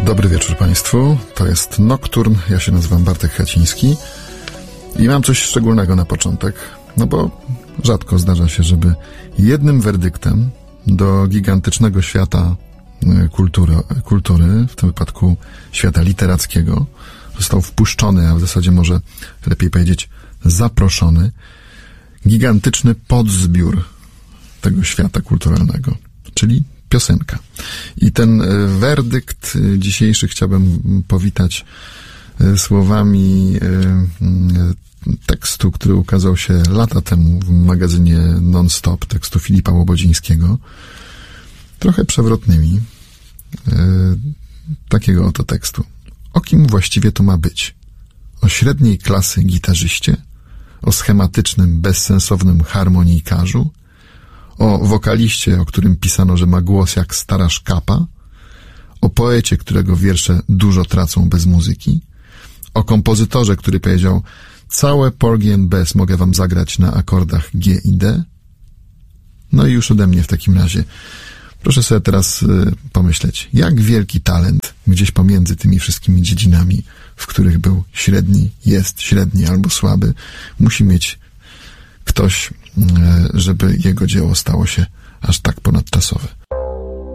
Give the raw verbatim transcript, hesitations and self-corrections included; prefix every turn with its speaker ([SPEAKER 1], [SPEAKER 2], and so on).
[SPEAKER 1] Dobry wieczór Państwu, to jest Nocturne, ja się nazywam Bartek Chaciński i mam coś szczególnego na początek, no bo rzadko zdarza się, żeby jednym werdyktem do gigantycznego świata kultury, kultury, w tym wypadku świata literackiego, został wpuszczony, a w zasadzie może lepiej powiedzieć zaproszony, gigantyczny podzbiór tego świata kulturalnego, czyli piosenka. I ten werdykt dzisiejszy chciałbym powitać słowami tekstu, który ukazał się lata temu w magazynie Non-Stop, tekstu Filipa Łobodzińskiego, trochę przewrotnymi, takiego oto tekstu. O kim właściwie to ma być? O średniej klasy gitarzyście? O schematycznym, bezsensownym harmonijkarzu? O wokaliście, o którym pisano, że ma głos jak stara szkapa? O poecie, którego wiersze dużo tracą bez muzyki? O kompozytorze, który powiedział: całe Porgy and Bess mogę wam zagrać na akordach G i D? No i już ode mnie w takim razie. Proszę sobie teraz y, pomyśleć, jak wielki talent gdzieś pomiędzy tymi wszystkimi dziedzinami, w których był średni, jest średni albo słaby, musi mieć ktoś, y, żeby jego dzieło stało się aż tak ponadczasowe.